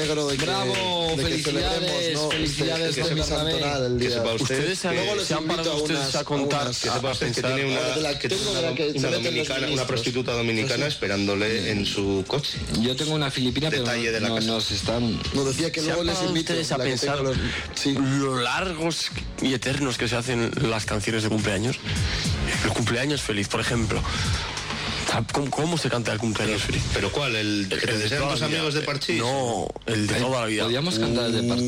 alegro de que... Bravo, de que felicidades, ¿no? felicidades, que Bernabé. santoral el día. Que sepa usted, Ustedes se han parado ustedes a contar, que sepa usted que tiene una prostituta dominicana esperándole en su coche. Yo tengo una filipina, pero nos están... Nos decía que luego les invito a pensar lo largos y eternos que se hacen las canciones de cumpleaños. El cumpleaños feliz, por ejemplo. ¿Cómo se canta el cumpleaños feliz? ¿Pero cuál? ¿El que te desean tus amigos de parchís? No, el de toda la vida. Podríamos cantar el de parchís.